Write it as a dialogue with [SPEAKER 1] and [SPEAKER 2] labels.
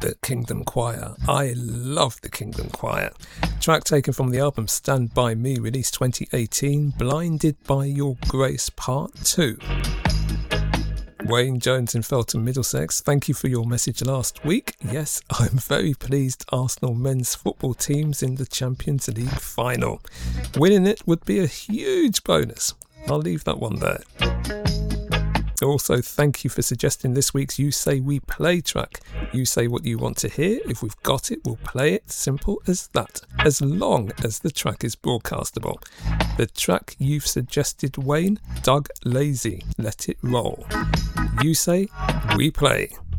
[SPEAKER 1] the Kingdom Choir. I love the Kingdom Choir. Track taken from the album Stand By Me, released 2018, Blinded by Your Grace Part 2. Wayne Jones in Felton, Middlesex, thank you for your message last week. Yes, I'm very pleased Arsenal men's football team's in the Champions League final. Winning it would be a huge bonus. I'll leave that one there. Also, thank you for suggesting this week's You Say We Play track. You say what you want to hear. If we've got it, we'll play it. Simple as that. As long as the track is broadcastable. The track you've suggested, Wayne, Doug Lazy. Let it roll. You say we play.